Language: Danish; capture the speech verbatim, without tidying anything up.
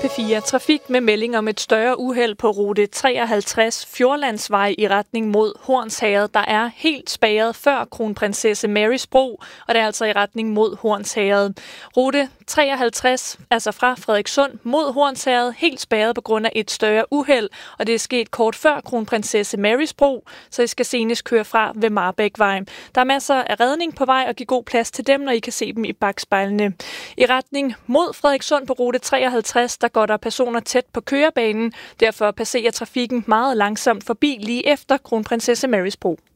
P fire Trafik med melding om et større uheld på rute treoghalvtreds Fjordlandsvej i retning mod Hornsherred. Der er helt spærret før Kronprinsesse Marys Bro, og det er altså i retning mod Hornsherred. Rute treoghalvtreds, altså fra Frederikssund mod Hornsherred, helt spærret på grund af et større uheld, og det er sket kort før Kronprinsesse Marys Bro, så I skal senest køre fra ved Marbækvej. Der er masser af redning på vej, og giv god plads til dem, når I kan se dem i bakspejlene. I retning mod Frederikssund på rute treoghalvtreds, der går der personer tæt på kørebanen. Derfor passerer trafikken meget langsomt forbi lige efter Kronprinsesse Marys Bro.